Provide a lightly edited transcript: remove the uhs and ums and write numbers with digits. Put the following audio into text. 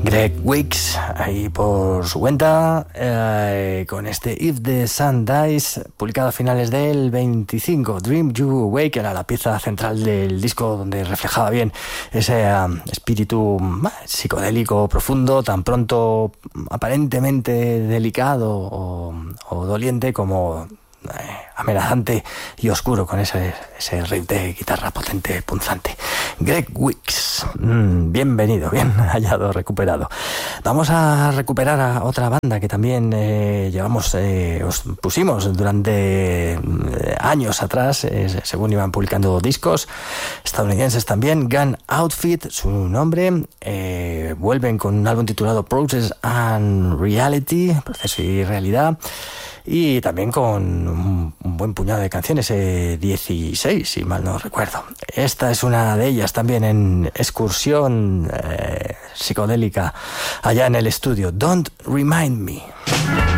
Greg Weeks, ahí por su cuenta, con este If the Sun Dies, publicado a finales del 25. Dream You Awake era la pieza central del disco, donde reflejaba bien ese espíritu psicodélico profundo, tan pronto aparentemente delicado o doliente como amenazante y oscuro, con ese riff de guitarra potente, punzante. Greg Weeks, bienvenido, bien hallado, recuperado. Vamos a recuperar a otra banda que también os pusimos durante años atrás, según iban publicando discos estadounidenses también. Gun Outfit, su nombre, vuelven con un álbum titulado Process and Reality, proceso y realidad, y también con un buen puñado de canciones, 16, si mal no recuerdo. Esta es una de ellas, también en excursión psicodélica allá en el estudio. Don't Remind Me.